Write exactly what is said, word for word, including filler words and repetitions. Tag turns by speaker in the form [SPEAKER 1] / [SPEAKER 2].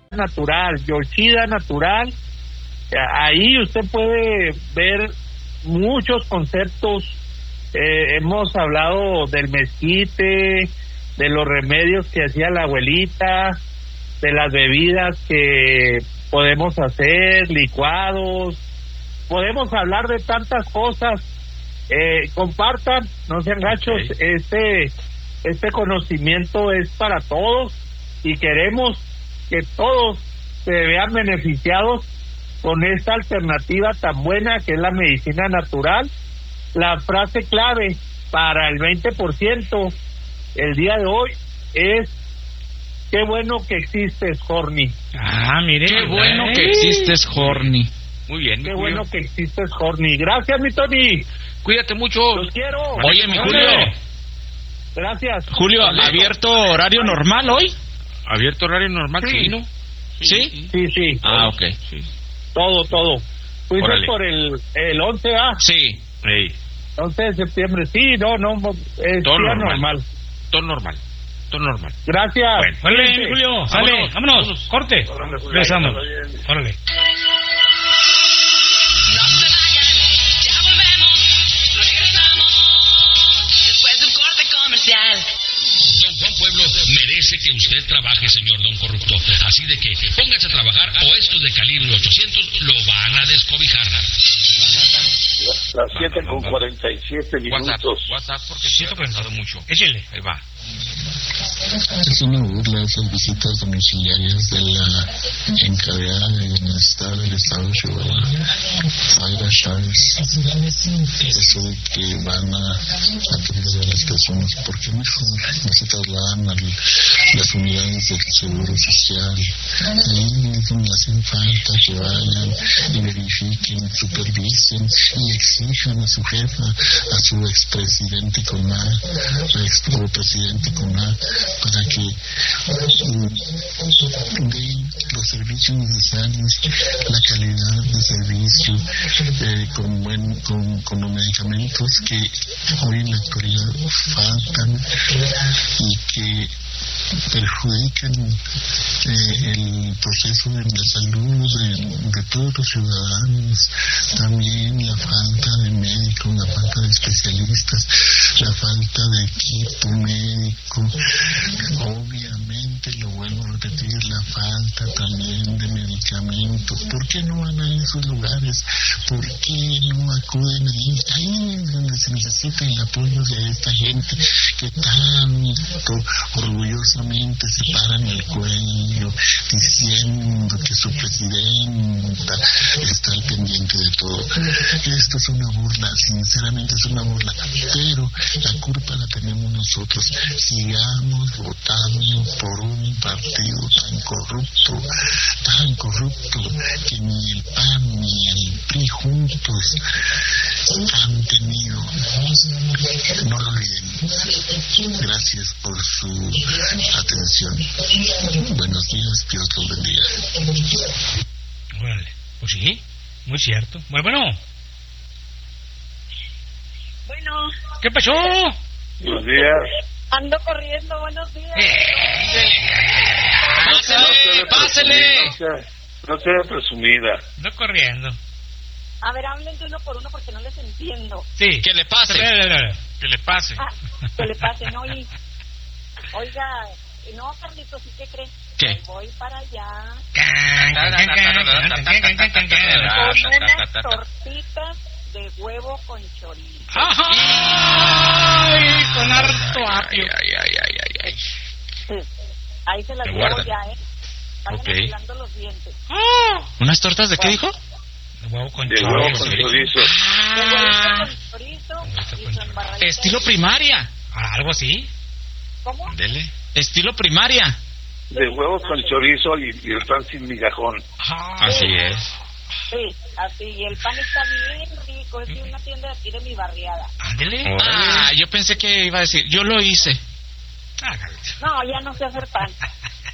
[SPEAKER 1] natural, Yoshida natural. Ahí usted puede ver muchos conceptos. Eh, hemos hablado del mezquite, de los remedios que hacía la abuelita, de las bebidas que podemos hacer, licuados. Podemos hablar de tantas cosas. Eh, compartan, no sean gachos. Okay. Este, este conocimiento es para todos y queremos que todos se vean beneficiados con esta alternativa tan buena que es la medicina natural. La frase clave para el veinte por ciento el día de hoy es: qué bueno que existes, Horny.
[SPEAKER 2] Ah, mire.
[SPEAKER 3] Qué bueno que existes, Horny.
[SPEAKER 1] Muy bien. Qué bueno que existes, Horny. Gracias, mi Tony.
[SPEAKER 3] Cuídate mucho.
[SPEAKER 1] Los quiero.
[SPEAKER 3] Oye, mi Julio.
[SPEAKER 1] Gracias.
[SPEAKER 3] Julio, ¿abierto horario normal hoy?
[SPEAKER 2] ¿Abierto horario normal?
[SPEAKER 1] Sí.
[SPEAKER 2] Sí, ¿no?
[SPEAKER 3] ¿Sí?
[SPEAKER 1] Sí, sí.
[SPEAKER 3] Ah, ok.
[SPEAKER 2] Sí.
[SPEAKER 1] Todo, todo. Fuiste por el, el once, ¿ah?
[SPEAKER 3] Sí.
[SPEAKER 2] Hey.
[SPEAKER 1] once de septiembre. Sí, no, no. Es
[SPEAKER 2] todo
[SPEAKER 1] día
[SPEAKER 2] normal.
[SPEAKER 1] normal.
[SPEAKER 2] Todo normal. Todo normal.
[SPEAKER 1] Gracias.
[SPEAKER 2] Bueno.
[SPEAKER 4] Órale, Julio. Sale. Vámonos. vámonos. vámonos. Corte. Regresamos. Órale.
[SPEAKER 5] Don Juan Pueblo merece que usted trabaje, señor don corrupto. Así de que póngase a trabajar o estos de calibre ochocientos lo van a descobijar.
[SPEAKER 6] Las siete con cuarenta y siete minutos.
[SPEAKER 2] WhatsApp, WhatsApp porque sí ha pensado mucho.
[SPEAKER 4] Échale.
[SPEAKER 2] Ahí va.
[SPEAKER 7] Es una burla esas visitas domiciliarias de la encargada de bienestar del Estado de Chihuahua, Zaira Chávez. Eso de que van a atender a las personas, ¿por qué mejor no se trasladan a las unidades del Seguro Social? Ahí es donde hacen falta que vayan y verifiquen, supervisen y exijan a su jefa, a su expresidente Coná, a expresidente Coná, para que den los servicios necesarios, la calidad de servicio, eh, con, buen, con, con los medicamentos que hoy en la actualidad faltan y que perjudican eh, el proceso de la salud de, de todos los ciudadanos. También la falta de médicos, la falta de especialistas, la falta de equipo médico. Obviamente, lo vuelvo a repetir, la falta también de medicamentos. ¿Por qué no van a esos lugares? ¿Por qué no acuden ahí? Ahí es donde se necesita el apoyo de esta gente que tanto orgullosamente se paran el cuello diciendo que su presidenta está al pendiente de todo. Esto es una burla, sinceramente es una burla, pero la culpa la tenemos nosotros. Sigamos votando por un partido tan corrupto, tan corrupto, que ni el P A N ni el P R I juntos han tenido. No lo olviden. Gracias por su atención. Buenos días, Dios los bendiga.
[SPEAKER 4] Órale, pues sí, muy cierto. Bueno, bueno.
[SPEAKER 8] Bueno.
[SPEAKER 4] ¿Qué pasó?
[SPEAKER 6] Buenos días.
[SPEAKER 8] Ando corriendo, buenos días.
[SPEAKER 3] ¡Pásele! ¡Pásele!
[SPEAKER 6] No sea, no sea presumida.
[SPEAKER 4] Ando corriendo.
[SPEAKER 8] A ver, hablen de uno por uno porque no les entiendo.
[SPEAKER 4] Sí.
[SPEAKER 3] Que le pase.
[SPEAKER 2] Que le pase.
[SPEAKER 8] Ah, que le pase, ¿no? Y, oiga, no, Carlitos, ¿sí qué crees?
[SPEAKER 3] ¿Qué?
[SPEAKER 8] Voy para allá
[SPEAKER 4] Con
[SPEAKER 8] con unas tortitas de huevo con chorizo.
[SPEAKER 4] ¡Ay! Con harto apio.
[SPEAKER 3] Ay, ay, ay, ay, ay.
[SPEAKER 8] Sí. Ahí se las
[SPEAKER 3] Me
[SPEAKER 8] llevo
[SPEAKER 3] guardan.
[SPEAKER 8] ya, ¿eh? Vayan
[SPEAKER 3] Ok.
[SPEAKER 8] afilando los dientes.
[SPEAKER 3] ¿Unas tortas de qué dijo?
[SPEAKER 4] De huevo con
[SPEAKER 6] De huevo
[SPEAKER 4] chorizo.
[SPEAKER 6] con chorizo.
[SPEAKER 8] De
[SPEAKER 3] Ah,
[SPEAKER 8] huevito con chorizo y su embarradita.
[SPEAKER 3] estilo primaria.
[SPEAKER 4] Ah, ¿algo así?
[SPEAKER 8] ¿Cómo?
[SPEAKER 3] Dele. Estilo primaria.
[SPEAKER 6] De huevos con chorizo y, y el pan sin migajón.
[SPEAKER 3] Así es.
[SPEAKER 8] Sí, así. Y el pan está bien rico. Es de una tienda de aquí de mi barriada.
[SPEAKER 4] Ándele.
[SPEAKER 3] Ah, yo pensé que iba a decir, yo lo hice.
[SPEAKER 4] Hágale.
[SPEAKER 8] No, ya no sé hacer pan.